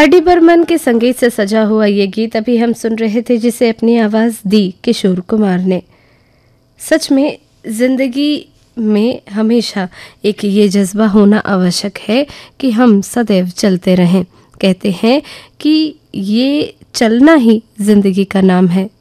R D Burman के संगीत से सजा हुआ ये गीत अभी हम सुन रहे थे, जिसे अपनी आवाज़ दी किशोर कुमार ने। सच में ज़िंदगी में हमेशा एक ये जज्बा होना आवश्यक है कि हम सदैव चलते रहें। कहते हैं कि ये चलना ही ज़िंदगी का नाम है।